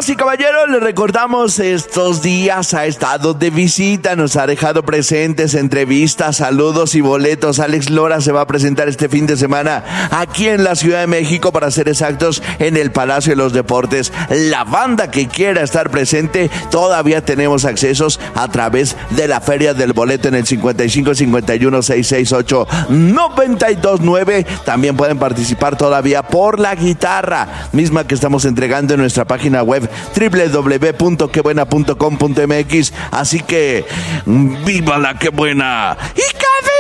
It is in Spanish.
Damas y caballeros, les recordamos estos días ha estado de visita, nos ha dejado presentes, entrevistas, saludos y boletos. Alex Lora se va a presentar este fin de semana aquí en la Ciudad de México, para ser exactos, en el Palacio de los Deportes. La banda que quiera estar presente, todavía tenemos accesos a través de la Feria del Boleto en el 55 51 668 929. También pueden participar todavía por la guitarra, misma que estamos entregando en nuestra página web www.quebuena.com.mx. Así que ¡viva la que buena! ¡Y